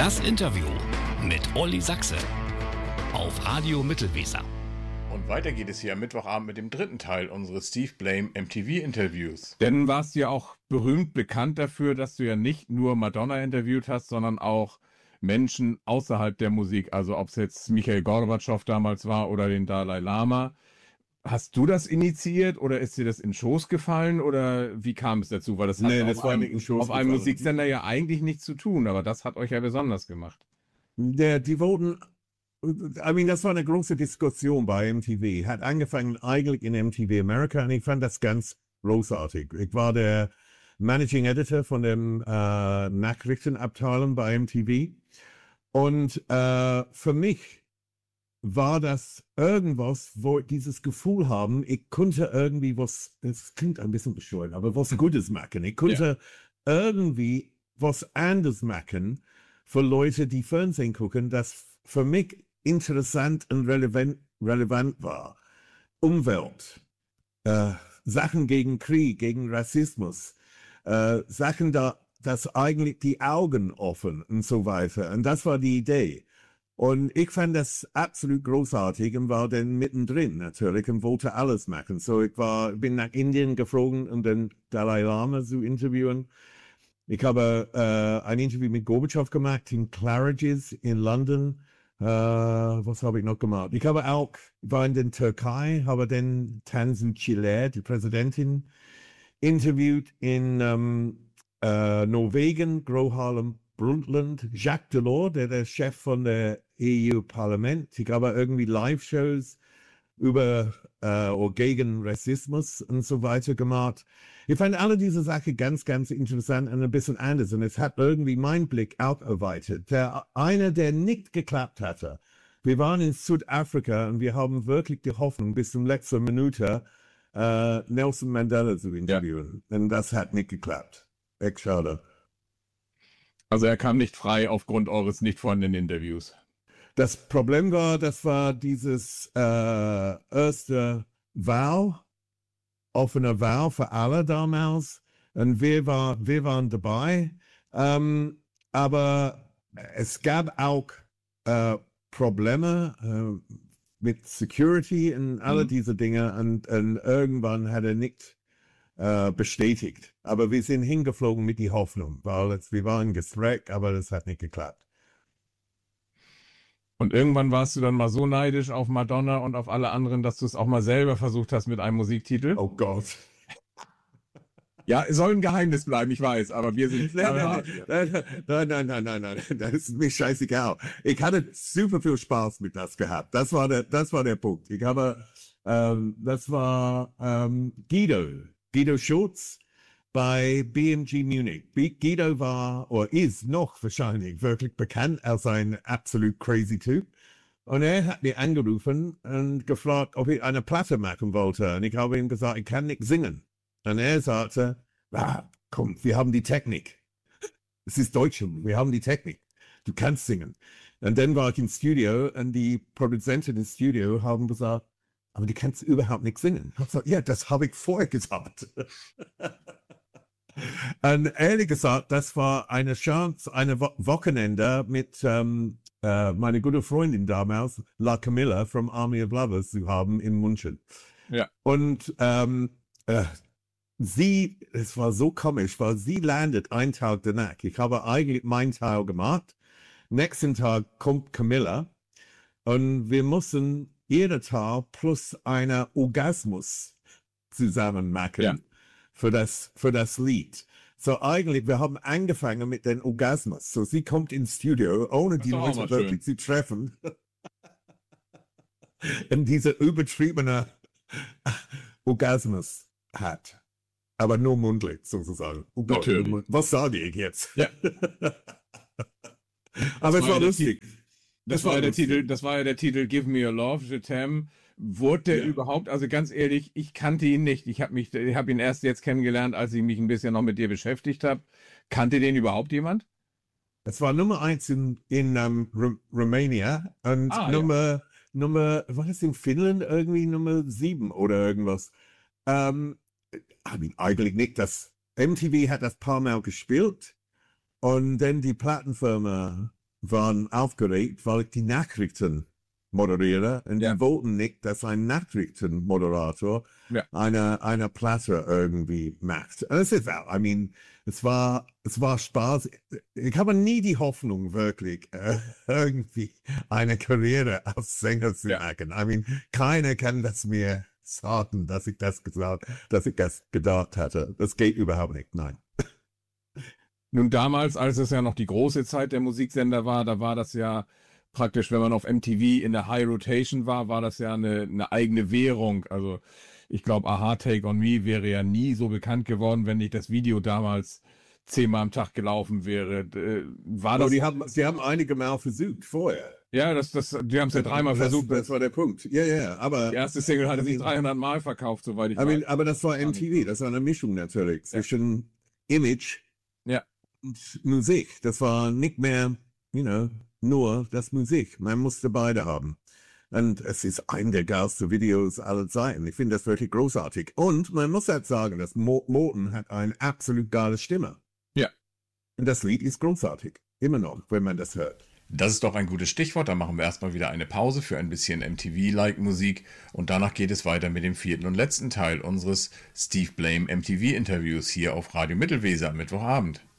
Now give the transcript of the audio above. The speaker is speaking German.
Das Interview mit Olli Sachse auf Radio Mittelweser. Und weiter geht es hier am Mittwochabend mit dem dritten Teil unseres Steve Blame MTV-Interviews. Denn warst du ja auch berühmt bekannt dafür, dass du ja nicht nur Madonna interviewt hast, sondern auch Menschen außerhalb der Musik. Also ob es jetzt Michail Gorbatschow damals war oder den Dalai Lama. Hast du das initiiert oder ist dir das in den Schoß gefallen oder wie kam es dazu? Weil das hat auf einem Musiksender ja eigentlich nichts zu tun, aber das hat euch ja besonders gemacht. Die wollten, das war eine große Diskussion bei MTV. Hat angefangen eigentlich in MTV America und ich fand das ganz großartig. Ich war der Managing Editor von dem Nachrichtenabteilung bei MTV und für mich war das irgendwas, wo ich dieses Gefühl haben, ich konnte irgendwie was, das klingt ein bisschen bescheuert, aber was Gutes machen. Ich konnte irgendwie was anderes machen für Leute, die Fernsehen gucken, das für mich interessant und relevant war. Umwelt, Sachen gegen Krieg, gegen Rassismus, Sachen da, dass eigentlich die Augen offen und so weiter. Und das war die Idee. Und ich fand das absolut großartig und war dann mittendrin natürlich und wollte alles machen. So bin nach Indien geflogen, um den Dalai Lama zu interviewen. Ich habe ein Interview mit Gorbatschow gemacht in Claridge's in London. Was habe ich noch gemacht? Ich war in der Türkei, habe dann Tansu Çiller, die Präsidentin, interviewt in Norwegen, Gro Harlem Brundtland, Jacques Delors, der Chef von der EU-Parlament. Ich habe irgendwie Live-Shows über oder gegen Rassismus und so weiter gemacht. Ich fand alle diese Sachen ganz, ganz interessant und ein bisschen anders. Und es hat irgendwie meinen Blick auch erweitert. Der nicht geklappt hatte. Wir waren in Südafrika und wir haben wirklich die Hoffnung, bis zum letzten Minute Nelson Mandela zu interviewen. Und das hat nicht geklappt. Echt schade. Also er kam nicht frei aufgrund eures nicht vorhandenen Interviews. Das Problem war, das war dieses erste Wahl, offene Wahl für alle damals. Und wir waren dabei. Aber es gab auch Probleme mit Security und alle diese Dinge. Und irgendwann hat er nicht bestätigt. Aber wir sind hingeflogen mit die Hoffnung, weil wir waren gestreckt, aber das hat nicht geklappt. Und irgendwann warst du dann mal so neidisch auf Madonna und auf alle anderen, dass du es auch mal selber versucht hast mit einem Musiktitel? Oh Gott. Ja, es soll ein Geheimnis bleiben, ich weiß, aber wir sind... Nein, das ist mir scheißegal. Ich hatte super viel Spaß mit das gehabt. Das war der Punkt. Das war Guido Schulz bei BMG Munich. Guido war, oder ist noch wahrscheinlich wirklich bekannt als ein absolut crazy Typ. Und er hat mich angerufen und gefragt, ob ich eine Platte machen wollte. Und ich habe ihm gesagt, ich kann nicht singen. Und er sagte, komm, wir haben die Technik. Es ist Deutschland, wir haben die Technik. Du kannst singen. Und dann war ich im Studio und die Produzenten im Studio haben gesagt, aber du kannst überhaupt nicht singen. Ich habe gesagt, ja, das habe ich vorher gesagt. Und ehrlich gesagt, das war eine Chance, eine Wochenende mit meiner guten Freundin damals, La Camilla from Army of Lovers zu haben in München. Ja. Und es war so komisch, weil sie landet einen Tag danach. Ich habe eigentlich meinen Teil gemacht. Nächsten Tag kommt Camilla und wir mussten jeder Teil plus einer Orgasmus zusammen machen für das Lied. So eigentlich, wir haben angefangen mit dem Orgasmus. So sie kommt ins Studio, ohne die Leute wirklich zu treffen. Und diese übertriebene Orgasmus hat. Aber nur mundlich, sozusagen. Oh Gott, natürlich. Was sage ich jetzt? Ja. Aber es war lustig. Das war ja der Titel Give Me Your Love, Je t'aime. Wurde der überhaupt, also ganz ehrlich, ich kannte ihn nicht. Ich habe ihn erst jetzt kennengelernt, als ich mich ein bisschen noch mit dir beschäftigt habe. Kannte den überhaupt jemand? Es war Nummer 1 in Romania und Nummer, was ist in Finnland irgendwie Nummer 7 oder irgendwas. Eigentlich nicht. Das MTV hat das paar Mal gespielt und dann die Plattenfirma waren aufgeregt, weil ich die Nachrichten moderiere und die wollten nicht, dass ein Nachrichtenmoderator eine Platte irgendwie macht. Und es ist auch, I mean, es war Spaß. Ich habe nie die Hoffnung, wirklich irgendwie eine Karriere als Sänger zu machen. I mean, keiner kann das mir sagen, dass ich das gedacht hatte. Das geht überhaupt nicht, nein. Nun damals, als es ja noch die große Zeit der Musiksender war, da war das ja praktisch, wenn man auf MTV in der High Rotation war, war das ja eine eigene Währung. Also ich glaube, Aha, Take on Me wäre ja nie so bekannt geworden, wenn nicht das Video damals 10-mal am Tag gelaufen wäre. War das? Sie haben einige Mal versucht vorher. Ja, die haben es ja 3-mal versucht. Das war der Punkt. Ja, aber die erste Single hatte sich 300 Mal verkauft, soweit ich weiß. Aber das war MTV, das war eine Mischung natürlich zwischen Image und Musik. Das war nicht mehr, nur das Musik. Man musste beide haben. Und es ist ein der geilsten Videos aller Zeiten. Ich finde das wirklich großartig. Und man muss halt sagen, dass Morten hat eine absolut geile Stimme. Ja. Und das Lied ist großartig. Immer noch, wenn man das hört. Das ist doch ein gutes Stichwort. Dann machen wir erstmal wieder eine Pause für ein bisschen MTV-like Musik. Und danach geht es weiter mit dem 4. und letzten Teil unseres Steve Blame MTV-Interviews hier auf Radio Mittelweser am Mittwochabend.